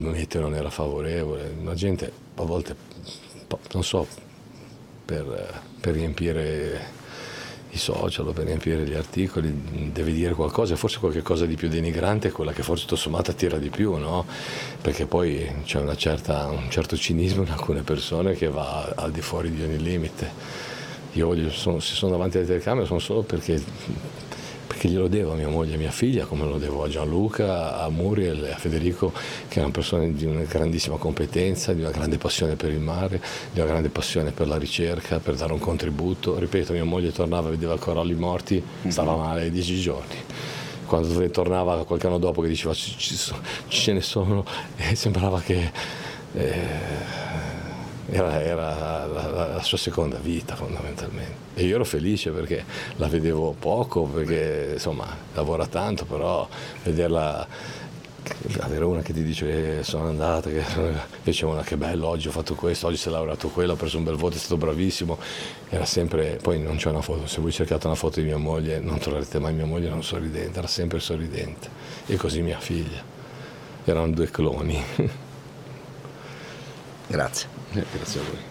l'ambiente non era favorevole, la gente a volte, non so, per riempire i social o per riempire gli articoli deve dire qualcosa, forse qualche cosa di più denigrante è quella che forse tutto sommato attira di più, no? Perché poi c'è un certo cinismo in alcune persone che va al di fuori di ogni limite. Se sono davanti alle telecamere sono solo perché glielo devo a mia moglie e a mia figlia, come lo devo a Gianluca, a Muriel e a Federico, che erano persone di una grandissima competenza, di una grande passione per il mare, di una grande passione per la ricerca, per dare un contributo. Ripeto, mia moglie tornava, vedeva coralli morti, stava male 10 giorni. Quando tornava qualche anno dopo che diceva ce ne sono, sembrava che era la sua seconda vita fondamentalmente, e io ero felice perché la vedevo poco, perché insomma lavora tanto, però vederla, avere una che ti dice sono andata, che invece una che bello, oggi ho fatto questo, oggi si è laureato quello, ho preso un bel voto, è stato bravissimo, era sempre. Poi non c'è una foto, se voi cercate una foto di mia moglie non troverete mai mia moglie non sorridente, era sempre sorridente, e così mia figlia, erano due cloni. Grazie. Grazie a voi.